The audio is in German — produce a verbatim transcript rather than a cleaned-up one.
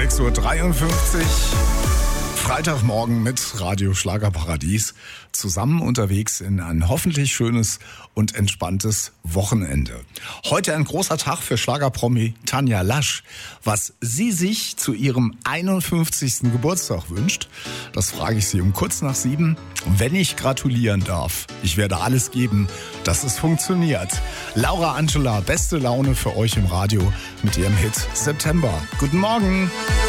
sechs Uhr dreiundfünfzig. Freitagmorgen mit Radio Schlagerparadies. Zusammen unterwegs in ein hoffentlich schönes und entspanntes Wochenende. Heute ein großer Tag für Schlagerpromi Tanja Lasch. Was sie sich zu ihrem einundfünfzigsten Geburtstag wünscht, das frage ich sie um kurz nach sieben. Und wenn ich gratulieren darf, ich werde alles geben, dass es funktioniert. Laura Angela, beste Laune für euch im Radio mit ihrem Hit September. Guten Morgen.